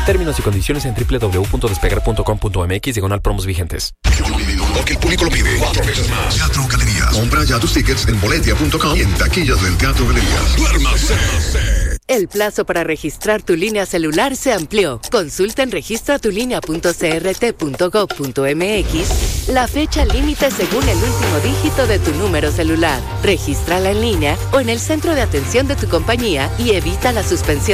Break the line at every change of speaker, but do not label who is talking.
Términos y condiciones en www.despegar.com.mx/promos vigentes.
Porque el público lo pide. 4 veces más. Teatro Galerías. Compra ya tus tickets en boletia.com y en taquillas del Teatro Galerías. ¡Duérmase!
El plazo para registrar tu línea celular se amplió. Consulta en registratulinea.crt.gov.mx la fecha límite según el último dígito de tu número celular. Regístrala en línea o en el centro de atención de tu compañía y evita la suspensión